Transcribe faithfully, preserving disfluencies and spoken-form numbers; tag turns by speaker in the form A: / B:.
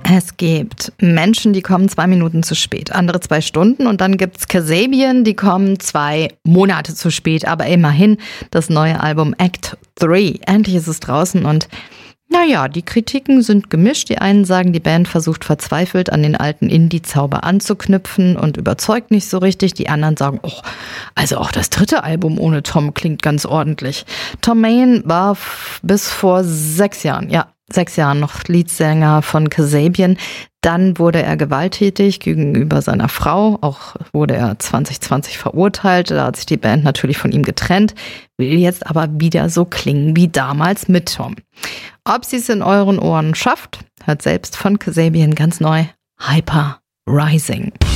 A: Es gibt Menschen, die kommen zwei Minuten zu spät, andere zwei Stunden und dann gibt's Kasabian, die kommen zwei Monate zu spät, aber immerhin das neue Album Act drei. Endlich ist es draußen und naja, die Kritiken sind gemischt. Die einen sagen, die Band versucht verzweifelt an den alten Indie-Zauber anzuknüpfen und überzeugt nicht so richtig. Die anderen sagen, oh, also auch das dritte Album ohne Tom klingt ganz ordentlich. Tom Mayen war f- bis vor sechs Jahren, ja, sechs Jahren noch Leadsänger von Kasabian. Dann wurde er gewalttätig gegenüber seiner Frau. Auch wurde er zwanzig zwanzig verurteilt. Da hat sich die Band natürlich von ihm getrennt, will jetzt aber wieder so klingen wie damals mit Tom. Ob sie es in euren Ohren schafft, hört selbst von Kasabian ganz neu Hyper Rising.